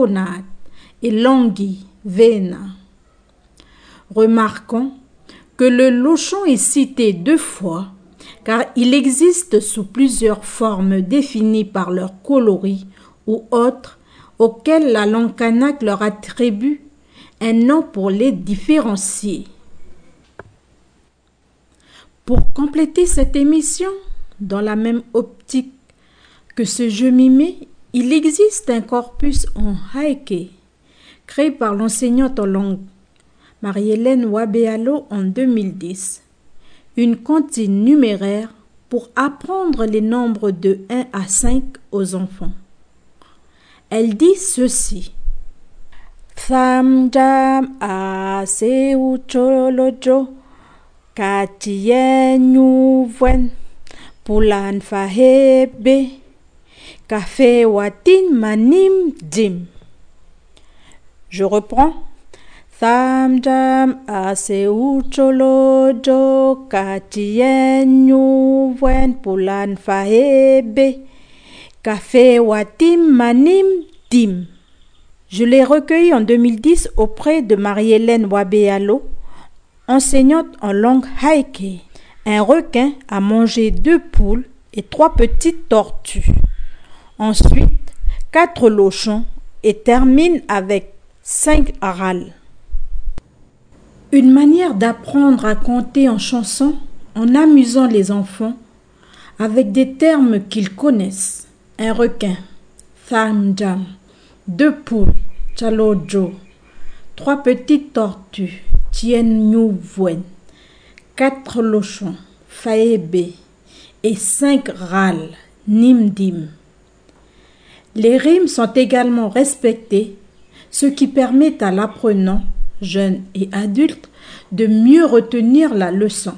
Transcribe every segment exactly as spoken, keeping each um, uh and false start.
ithonat et langui, vena. Remarquons que le lochon est cité deux fois car il existe sous plusieurs formes définies par leur coloris ou autres auxquelles la langue kanak leur attribue un nom pour les différencier. Pour compléter cette émission, dans la même optique que ce jeu mimé, il existe un corpus en haïké créé par l'enseignante en langue Marie-Hélène Wabealo en deux mille dix, une comptine numéraire pour apprendre les nombres de un à cinq aux enfants. Elle dit ceci. Tham jam ase ucholojo katien nyuvwen pulan fahebe café watin manim dim. Je reprends. Tham jam ase ucholojo katien nyuvwen pulan fahebe café watim manim dim. Je l'ai recueilli en deux mille dix auprès de Marie-Hélène Wabealo, enseignante en langue haïké. Un requin a mangé deux poules et trois petites tortues. Ensuite, quatre lochons et termine avec cinq râles. Une manière d'apprendre à compter en chanson en amusant les enfants avec des termes qu'ils connaissent. Un requin, thamjam, deux poules, chalojo, trois petites tortues, tien nyuvwen, quatre lochons, faebe, et cinq râles, nimdim. Les rimes sont également respectées, ce qui permet à l'apprenant, jeune et adulte, de mieux retenir la leçon.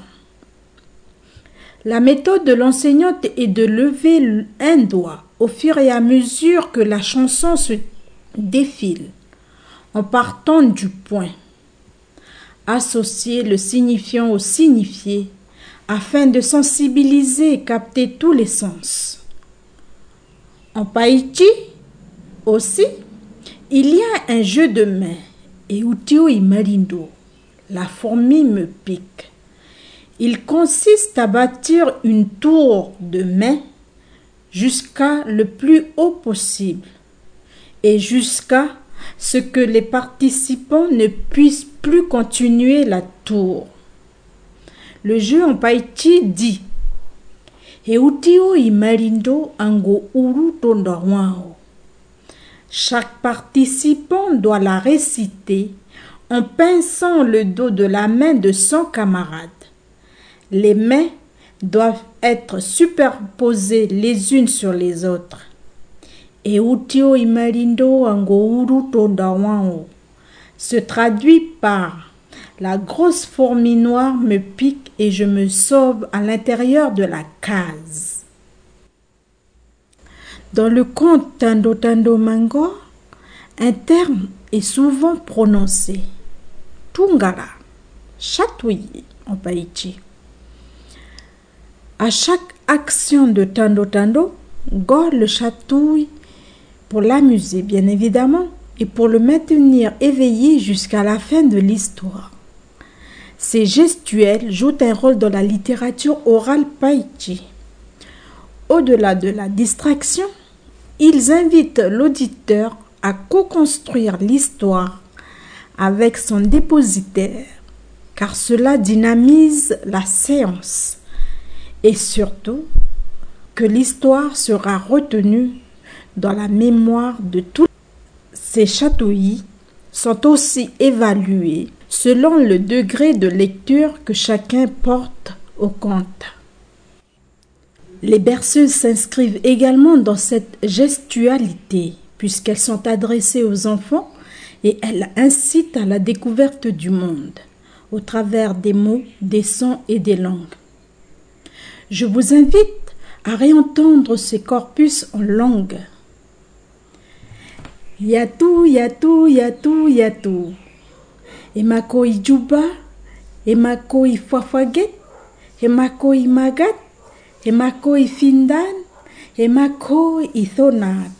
La méthode de l'enseignante est de lever un doigt au fur et à mesure que la chanson se défile, en partant du point. Associer le signifiant au signifié afin de sensibiliser et capter tous les sens. En Païti aussi, il y a un jeu de main et Utio Imarindo, la fourmi me pique. Il consiste à bâtir une tour de main jusqu'à le plus haut possible et jusqu'à ce que les participants ne puissent plus continuer la tour. Le jeu en Païti dit Eutio imarindo ango uru tondawao. Chaque participant doit la réciter en pinçant le dos de la main de son camarade. Les mains doivent être superposées les unes sur les autres. Eutio imarindo ango uru tondawao se traduit par la grosse fourmi noire me pique et je me sauve à l'intérieur de la case. Dans le conte Tando Tando Mango, un terme est souvent prononcé. Tungala, chatouiller en Païti. À chaque action de Tando Tando, Go le chatouille pour l'amuser bien évidemment et pour le maintenir éveillé jusqu'à la fin de l'histoire. Ces gestuels jouent un rôle dans la littérature orale païti. Au-delà de la distraction, ils invitent l'auditeur à co-construire l'histoire avec son dépositaire, car cela dynamise la séance et surtout que l'histoire sera retenue dans la mémoire de tous. Ces chatouilles sont aussi évalués selon le degré de lecture que chacun porte au conte. Les berceuses s'inscrivent également dans cette gestualité puisqu'elles sont adressées aux enfants et elles incitent à la découverte du monde au travers des mots, des sons et des langues. Je vous invite à réentendre ces corpus en langue. Yatou, yatou, yatou, yatou. Emakoi juba, emakoi fafaget, emakoi magat, emakoi findan, emakoi ithonat.